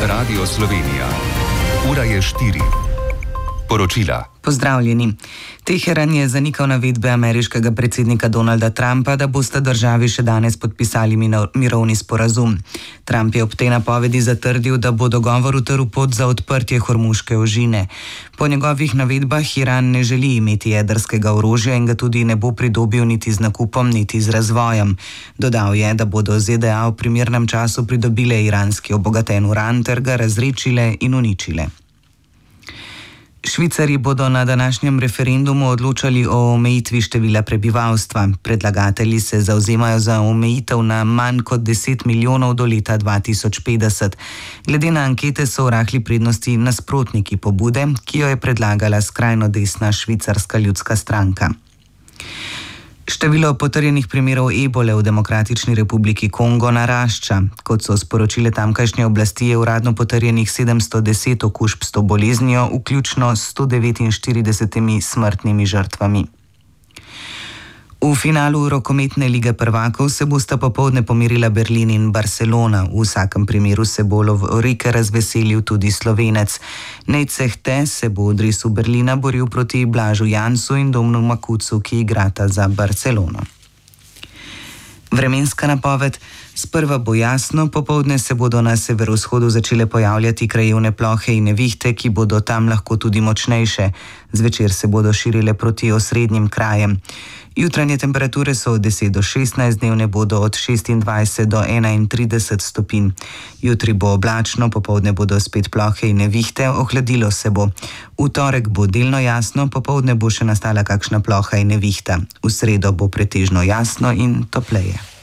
Radio Slovenija. Ura je 4. Poročila. Pozdravljeni. Teheran je zanikal navedbe ameriškega predsednika Donalda Trumpa, da bosta državi še danes podpisali mirovni sporazum. Trump je ob tej napovedi zatrdil, da bo dogovor utrl pot za odprtje Hormuške ožine. Po njegovih navedbah Iran ne želi imeti jedrskega orožja in ga tudi ne bo pridobil niti z nakupom, niti z razvojem. Dodal je, da bodo ZDA v primernem času pridobile iranski obogaten uran ter ga razredčile in uničile. Švicarji bodo na današnjem referendumu odločali o omejitvi števila prebivalstva. Predlagatelji se zavzemajo za omejitev na manj kot 10 milijonov do leta 2050. Glede na ankete so v rahli prednosti nasprotniki pobude, ki jo je predlagala skrajno desna švicarska ljudska stranka. Število potrjenih primerov ebole v Demokratični republiki Kongo narašča. Kot so sporočile tamkajšnje oblasti, je uradno potrjenih 710 okužb s to boleznijo, vključno s 149 smrtnimi žrtvami. V finalu rokometne lige prvakov se bosta popoldne pomerila Berlin in Barcelona. V vsakem primeru se bo lovorike razveselil tudi Slovenec. Nejcehte se bo v drisu Berlina boril proti Blažu Jansu in Domnu Makucu, ki igrata za Barcelono. Vremenska napoved. Sprva bo jasno, popoldne se bodo na severovzhodu začele pojavljati krajevne plohe in nevihte, ki bodo tam lahko tudi močnejše. Zvečer se bodo širile proti osrednjim krajem. Jutranje temperature so od 10 do 16, dnevne bodo od 26 do 31 stopinj. Jutri bo oblačno, popoldne bodo spet plohe in nevihte, ohladilo se bo. V torek bo delno jasno, popoldne bo še nastala kakšna ploha in nevihta. V sredo bo pretežno jasno in topleje.